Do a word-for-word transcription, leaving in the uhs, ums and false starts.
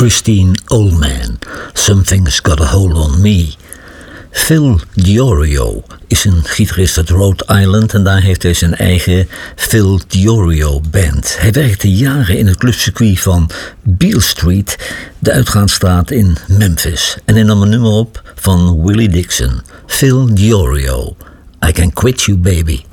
Christine Oldman, Something's Got a Hold on Me. Phil Diorio is een gitarist uit Rhode Island en daar heeft hij zijn eigen Phil Diorio Band. Hij werkte jaren in het clubcircuit van Beale Street, de uitgaansstraat in Memphis. En hij nam een nummer op van Willie Dixon, Phil Diorio, I Can Quit You Baby.